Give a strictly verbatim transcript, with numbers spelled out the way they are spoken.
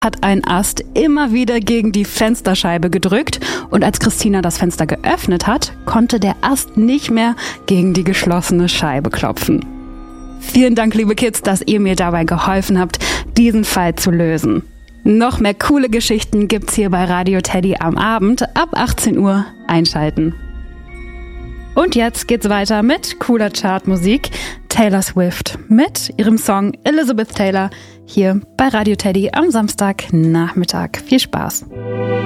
hat ein Ast immer wieder gegen die Fensterscheibe gedrückt und als Christina das Fenster geöffnet hat, konnte der Ast nicht mehr gegen die geschlossene Scheibe klopfen. Vielen Dank, liebe Kids, dass ihr mir dabei geholfen habt, diesen Fall zu lösen. Noch mehr coole Geschichten gibt's hier bei Radio Teddy am Abend ab achtzehn Uhr. Einschalten. Und jetzt geht's weiter mit cooler Chartmusik. Taylor Swift mit ihrem Song Elizabeth Taylor hier bei Radio Teddy am Samstagnachmittag. Viel Spaß.